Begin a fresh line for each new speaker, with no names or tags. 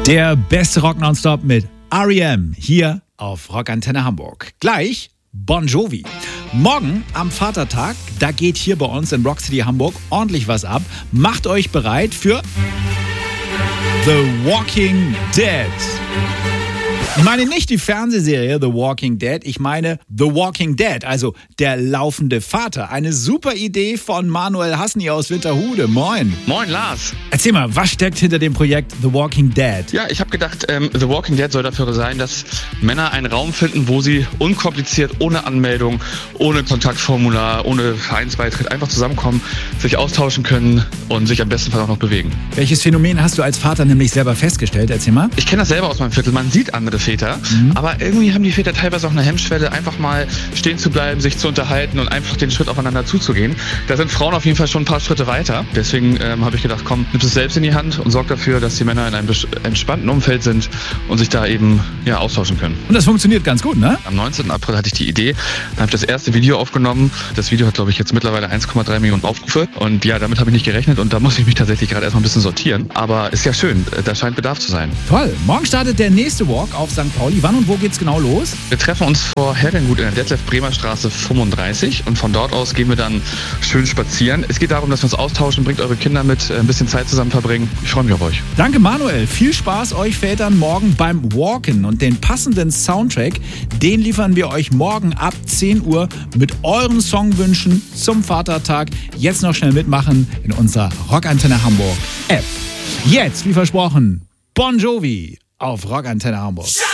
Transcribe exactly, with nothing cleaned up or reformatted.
Der beste Rock nonstop mit R E M hier auf Rockantenne Hamburg. Gleich Bon Jovi. Morgen am Vatertag, da geht hier bei uns in Rock City Hamburg ordentlich was ab. Macht euch bereit für The Walking Dead. Ich meine nicht die Fernsehserie The Walking Dead, ich meine The Walking Dead, also der laufende Vater. Eine super Idee von Manuel Hasni aus Winterhude. Moin.
Moin, Lars.
Erzähl mal, was steckt hinter dem Projekt The Walking Dead?
Ja, ich habe gedacht, ähm, The Walking Dead soll dafür sein, dass Männer einen Raum finden, wo sie unkompliziert, ohne Anmeldung, ohne Kontaktformular, ohne Vereinsbeitritt einfach zusammenkommen, sich austauschen können und sich am besten Fall auch noch bewegen.
Welches Phänomen hast du als Vater nämlich selber festgestellt? Erzähl mal.
Ich kenne das selber aus meinem Viertel. Man sieht andere Väter, mhm. aber irgendwie haben die Väter teilweise auch eine Hemmschwelle, einfach mal stehen zu bleiben, sich zu unterhalten und einfach den Schritt aufeinander zuzugehen. Da sind Frauen auf jeden Fall schon ein paar Schritte weiter. Deswegen ähm, habe ich gedacht, komm, nimm es selbst in die Hand und sorg dafür, dass die Männer in einem entspannten Umfeld sind und sich da eben ja, austauschen können.
Und das funktioniert ganz gut, ne?
Am neunzehnten April hatte ich die Idee, dann habe ich das erste Video aufgenommen. Das Video hat, glaube ich, jetzt mittlerweile eins Komma drei Millionen Aufrufe und ja, damit habe ich nicht gerechnet und da muss ich mich tatsächlich gerade erstmal ein bisschen sortieren. Aber ist ja schön, da scheint Bedarf zu sein.
Toll. Morgen startet der nächste Walk auf Sankt Pauli. Wann und wo geht's genau los?
Wir treffen uns vor Herrengut in der Detlef-Bremer Straße fünfunddreißig und von dort aus gehen wir dann schön spazieren. Es geht darum, dass wir uns austauschen, bringt eure Kinder mit, ein bisschen Zeit zusammen verbringen. Ich freue mich auf euch.
Danke, Manuel. Viel Spaß euch Vätern morgen beim Walken und den passenden Soundtrack, den liefern wir euch morgen ab zehn Uhr mit euren Songwünschen zum Vatertag. Jetzt noch schnell mitmachen in unserer Rockantenne Hamburg App. Jetzt, wie versprochen, Bon Jovi auf Rockantenne Hamburg.